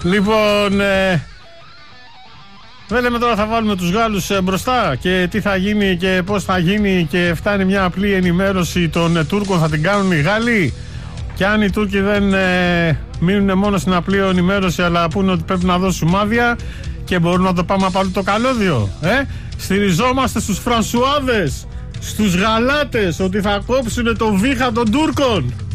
Λοιπόν, δεν λέμε τώρα θα βάλουμε τους Γάλλους μπροστά και τι θα γίνει και πώς θα γίνει και φτάνει μια απλή ενημέρωση των Τούρκων, θα την κάνουν οι Γάλλοι. Και αν οι Τούρκοι δεν μείνουν μόνο στην απλή ενημέρωση αλλά πούνε ότι πρέπει να δώσουν άδεια και μπορούμε να το πάμε από το καλώδιο. Στηριζόμαστε στους Φρανσουάδες, στους Γαλάτες, ότι θα κόψουν το βήχα των Τούρκων.